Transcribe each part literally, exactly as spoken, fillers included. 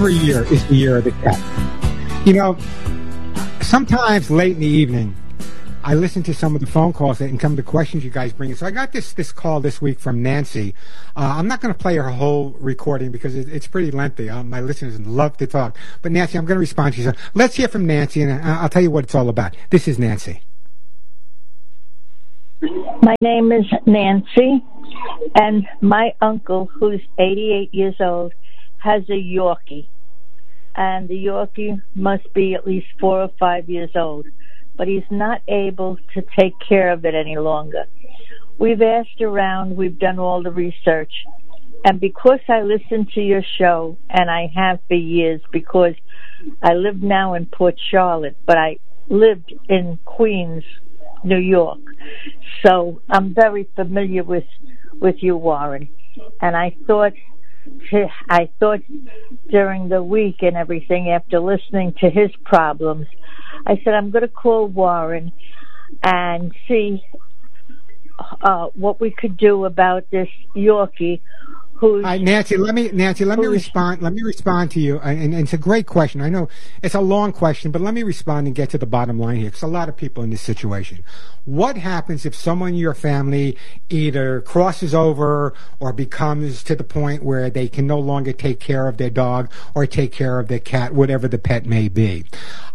every year is the year of the cat. You know, sometimes late in the evening, I listen to some of the phone calls and some of the questions you guys bring in. So I got this this call this week from Nancy. Uh, I'm not going to play her whole recording because it, it's pretty lengthy. Uh, my listeners love to talk. But Nancy, I'm going to respond to you. So let's hear from Nancy, and I'll tell you what it's all about. This is Nancy. My name is Nancy, and my uncle, who's eighty-eight years old, has a Yorkie. And the Yorkie must be at least four or five years old. But he's not able to take care of it any longer. We've asked around, we've done all the research, and because I listen to your show, and I have for years, because I live now in Port Charlotte, but I lived in Queens, New York, so I'm very familiar with with you, Warren, and I thought to, I thought during the week and everything, after listening to his problems, I said, I'm going to call Warren and see uh, what we could do about this Yorkie. Who's, uh, Nancy, let me Nancy, let me respond. Let me respond to you, and, and it's a great question. I know it's a long question, but let me respond and get to the bottom line here, because a lot of people in this situation. What happens if someone in your family either crosses over or becomes to the point where they can no longer take care of their dog or take care of their cat, whatever the pet may be?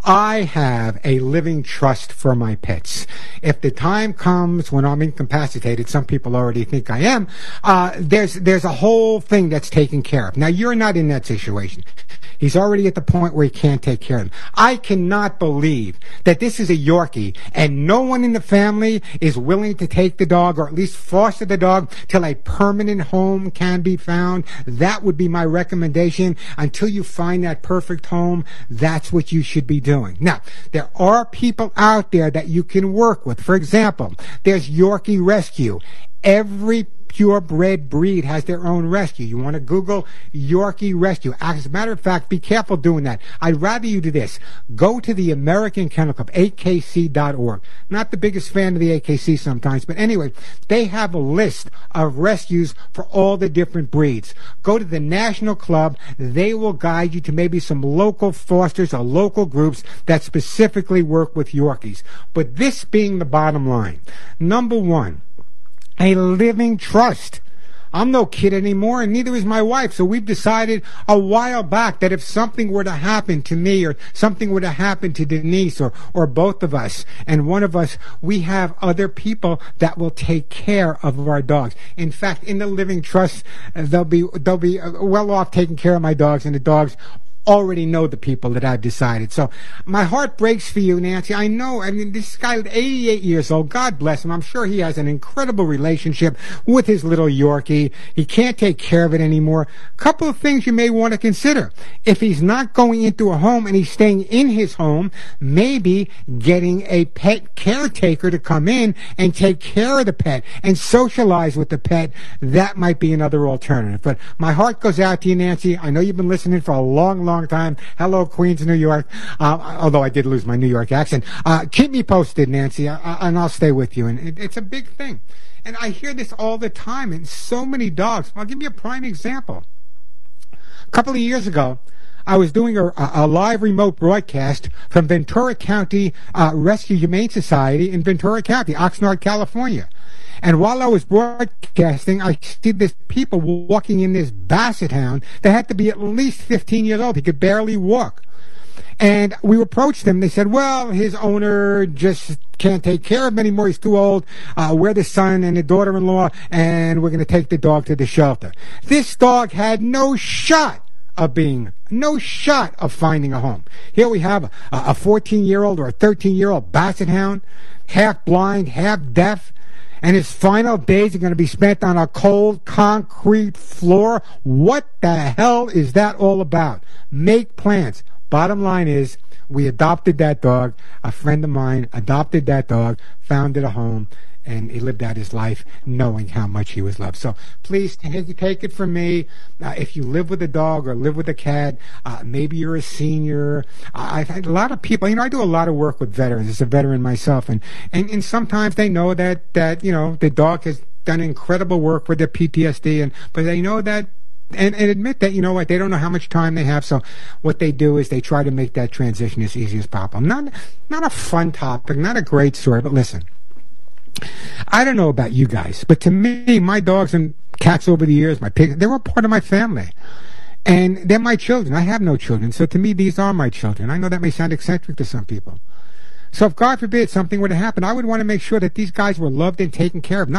I have a living trust for my pets. If the time comes when I'm incapacitated, some people already think I am, uh, there's, there's a whole thing that's taken care of. Now, you're not in that situation. He's already at the point where he can't take care of him. I cannot believe that this is a Yorkie and no one in the family is willing to take the dog or at least foster the dog till a permanent home can be found. That would be my recommendation. Until you find that perfect home, that's what you should be doing. Now, there are people out there that you can work with. For example, there's Yorkie Rescue. Every purebred breed has their own rescue. You want to Google Yorkie Rescue. As a matter of fact, be careful doing that. I'd rather you do this. Go to the American Kennel Club, A K C dot org. Not the biggest fan of the A K C sometimes, but anyway, they have a list of rescues for all the different breeds. Go to the National Club. They will guide you to maybe some local fosters or local groups that specifically work with Yorkies. But this being the bottom line, number one, a living trust. I'm no kid anymore, and neither is my wife. So we've decided a while back that if something were to happen to me or something were to happen to Denise or, or both of us, and one of us, we have other people that will take care of our dogs. In fact, in the living trust, uh, they'll be, they'll be uh, well off taking care of my dogs, and the dogs already know the people that I've decided. So my heart breaks for you, Nancy. I know, I mean, this guy is eighty-eight years old. God bless him. I'm sure he has an incredible relationship with his little Yorkie. He can't take care of it anymore. A couple of things you may want to consider. If he's not going into a home and he's staying in his home, maybe getting a pet caretaker to come in and take care of the pet and socialize with the pet. That might be another alternative. But my heart goes out to you, Nancy. I know you've been listening for a long, long time. Hello, Queens, New York. Uh, although I did lose my New York accent. Uh, keep me posted, Nancy, I, I, and I'll stay with you. And it, it's a big thing. And I hear this all the time, and so many dogs. I'll give you a prime example. A couple of years ago, I was doing a, a live remote broadcast from Ventura County uh, Rescue Humane Society in Ventura County, Oxnard, California. And while I was broadcasting, I see this people walking in this basset hound that had to be at least fifteen years old. He could barely walk. And we approached him. They said, well, his owner just can't take care of him anymore. He's too old. Uh, we're the son and the daughter-in-law, and we're going to take the dog to the shelter. This dog had no shot of being, no shot of finding a home. Here we have a fourteen-year-old or a thirteen-year-old basset hound, half blind, half deaf. And his final days are going to be spent on a cold concrete floor. What the hell is that all about? Make plans. Bottom line is, we adopted that dog. A friend of mine adopted that dog, founded a home, and he lived out his life knowing how much he was loved. So please take, take it from me. Uh, if you live with a dog or live with a cat, uh, maybe you're a senior. Uh, I've had a lot of people, you know, I do a lot of work with veterans. As a veteran myself, and, and, and sometimes they know that, that, you know, the dog has done incredible work with their P T S D, and but they know that and, and admit that, you know what, they don't know how much time they have, so what they do is they try to make that transition as easy as possible. Not, not a fun topic, not a great story, but listen, I don't know about you guys, but to me, my dogs and cats over the years, my pigs, they were part of my family. And they're my children. I have no children, so to me, these are my children. I know that may sound eccentric to some people. So if, God forbid, something were to happen, I would want to make sure that these guys were loved and taken care of.